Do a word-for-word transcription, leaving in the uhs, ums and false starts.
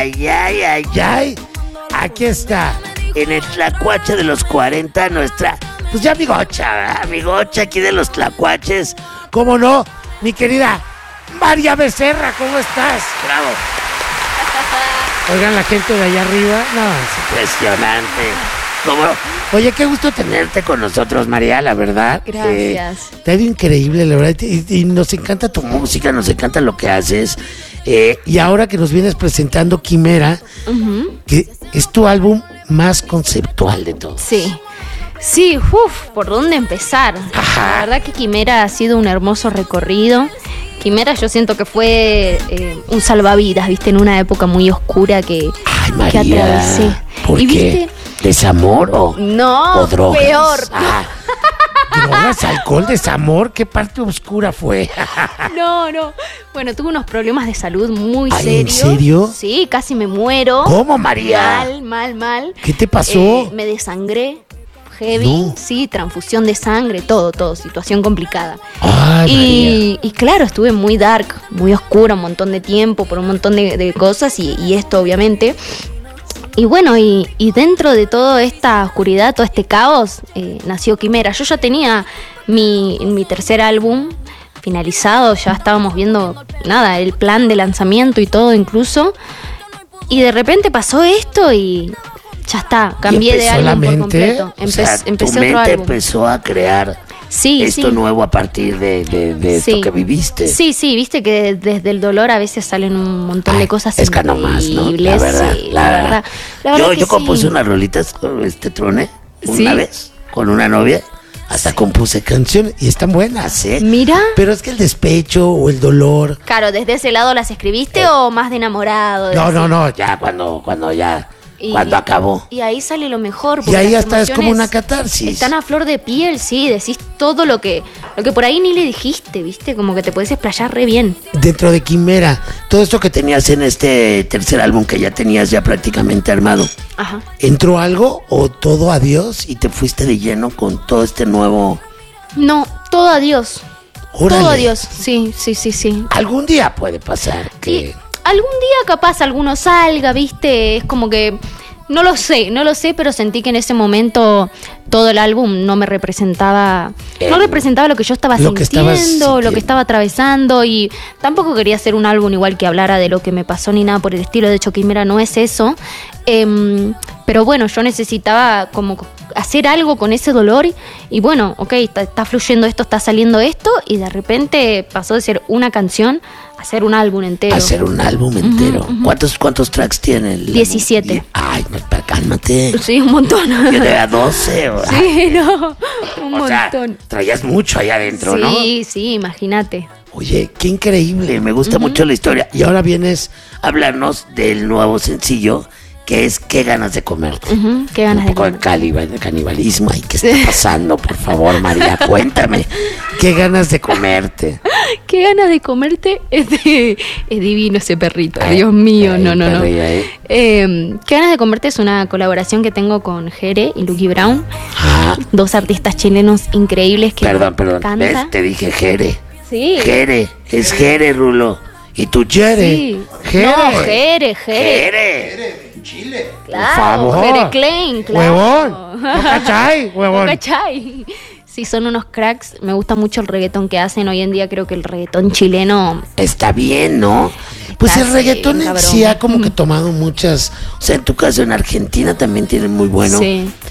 ay, ay, ay, ay. Aquí está, en el tlacuache de los cuarenta, nuestra, pues ya amigocha, ¿verdad? Amigocha aquí de los tlacuaches. ¿Cómo no? Mi querida María Becerra, ¿cómo estás? Bravo. Oigan, la gente de allá arriba, no, es impresionante. ¿Cómo? Oye, qué gusto tenerte con nosotros, María, la verdad. Gracias. Eh, te ha ido increíble, la verdad, y, y nos encanta tu música, nos encanta lo que haces. Eh, y ahora que nos vienes presentando Quimera, uh-huh. que es tu álbum más conceptual de todos. Sí. Sí, uff, ¿por dónde empezar? Ajá. La verdad que Quimera ha sido un hermoso recorrido. Quimera yo siento que fue eh, un salvavidas, viste, en una época muy oscura que, Ay, María, que atravesé. ¿Por ¿Y qué? Viste? ¿Desamor o, no, o drogas? Peor. Ah, ¿drogas, alcohol, desamor? ¿Qué parte oscura fue? No, no. Bueno, tuve unos problemas de salud muy Ay, serios. ¿en serio? Sí, casi me muero. ¿Cómo, María? Mal, mal, mal. ¿Qué te pasó? Eh, me desangré. Heavy, no. sí, transfusión de sangre, todo, todo, situación complicada. Ay, y, y claro, estuve muy dark, muy oscura un montón de tiempo, por un montón de, de cosas y, y esto obviamente. Y bueno, y, y dentro de toda esta oscuridad, todo este caos, eh, nació Quimera. Yo ya tenía mi, mi tercer álbum finalizado, ya estábamos viendo, nada, el plan de lanzamiento y todo incluso. Y de repente pasó esto y... ya está, cambié de álbum por completo. Empe- o sea, empecé tu mente otro álbum. Empezó a crear sí, esto sí. nuevo a partir de, de, de sí. esto que viviste. Sí, sí, viste que desde el dolor a veces salen un montón Ay, de cosas es increíbles. Es que no más, ¿no? La verdad, sí, la, la verdad. verdad. La verdad yo que yo compuse sí. unas rolitas con este Trone una ¿Sí? vez con una novia. Hasta sí. compuse canciones y están buenas, ¿eh? Mira. Pero es que el despecho o el dolor. Claro, ¿desde ese lado las escribiste eh. o más de enamorado? De no, así? no, no, ya cuando, cuando ya... Y, cuando acabó. Y ahí sale lo mejor. Y ahí hasta es como una catarsis. Están a flor de piel, sí, decís todo lo que lo que por ahí ni le dijiste, ¿viste? Como que te puedes explayar re bien. Dentro de Quimera, todo esto que tenías en este tercer álbum que ya tenías ya prácticamente armado. Ajá. ¿Entró algo o todo adiós y te fuiste de lleno con todo este nuevo? No, todo adiós. Órale. Todo adiós, sí, sí, sí, sí. Algún día puede pasar que... Y algún día capaz alguno salga, ¿viste? Es como que... No lo sé, no lo sé, pero sentí que en ese momento todo el álbum no me representaba, eh, no representaba lo que yo estaba lo sintiendo, que sintiendo, lo que estaba atravesando y tampoco quería hacer un álbum igual que hablara de lo que me pasó ni nada por el estilo, de hecho Quimera no es eso, eh, pero bueno, yo necesitaba como hacer algo con ese dolor y, y bueno, ok, está, está fluyendo esto, está saliendo esto y de repente pasó de ser una canción a ser un álbum entero. Hacer un álbum entero. Uh-huh, uh-huh. ¿Cuántos, ¿Cuántos tracks tiene el diecisiete. Álbum? Ay, no, pero cálmate. Sí, un montón. Yo te vea doce. O, sí, ay, no, un o montón. Sea, traías mucho allá adentro, sí, ¿no? Sí, sí, imagínate. Oye, qué increíble, me gusta uh-huh. mucho la historia. Y ahora vienes a hablarnos del nuevo sencillo, que es Qué ganas de comerte. Uh-huh. Qué ganas un poco de, comer. de canibalismo. Ay, ¿qué está pasando? Por favor, María, cuéntame. Qué ganas de comerte. Qué ganas de comerte es, de, es divino ese perrito. Ay, Dios mío, ay, no, no, no. Eh, Qué ganas de comerte es una colaboración que tengo con Jere y Lucky Brown. Ah. Dos artistas chilenos increíbles que Perdón, perdón. cantan. ¿Ves? Te dije Jere. Sí. Jere, es Jere, Rulo. ¿Y tú, Jere? Sí. Jere. No, Jere, Jere. Jere. Chile. Claro, por favor. Jere Klein, claro. Huevón. No cachai, huevón. No cachai. Sí, son unos cracks. Me gusta mucho el reggaetón que hacen. Hoy en día creo que el reggaetón chileno... Está bien, ¿no? Pues el reggaetón en sí ha como que tomado muchas... O sea, en tu caso en Argentina también tienen muy bueno. Sí.